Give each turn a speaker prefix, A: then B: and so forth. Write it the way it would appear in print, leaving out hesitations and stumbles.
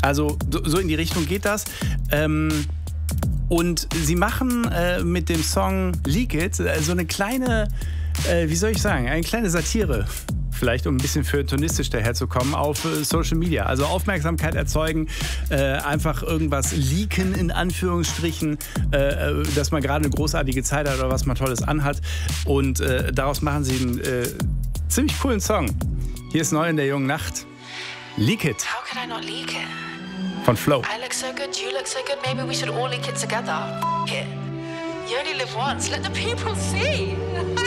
A: Also so in die Richtung geht das. Und sie machen mit dem Song Leak It so eine kleine, wie soll ich sagen, eine kleine Satire. Vielleicht, um ein bisschen feuilletonistisch daherzukommen, auf Social Media. Also Aufmerksamkeit erzeugen, einfach irgendwas leaken, in Anführungsstrichen, dass man gerade eine großartige Zeit hat oder was man Tolles anhat. Und daraus machen sie einen ziemlich coolen Song. Hier ist neu in der jungen Nacht. Leak It.
B: How could I not leak it?
A: Von Flo.
B: I look so good, you look so good, maybe we should all leak it together. F it. You only live once, let the people see.